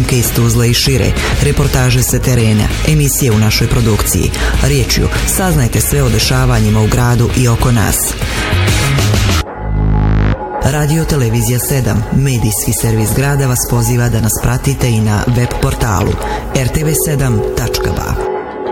snimke iz Tuzle i šire, reportaže sa terena, emisije u našoj produkciji. Riječju, saznajte sve o dešavanjima u gradu i oko nas. Radio Televizija 7, medijski servis grada, vas poziva da nas pratite i na web portalu rtv7.ba.